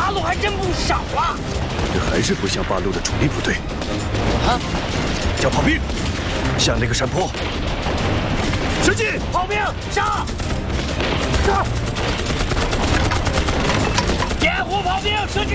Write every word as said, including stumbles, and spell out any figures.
八路还真不少啊！ 这还是不像八路的主力部队。 啊！ 叫炮兵向那个山坡射击！ 炮兵上！上！点火炮兵射击！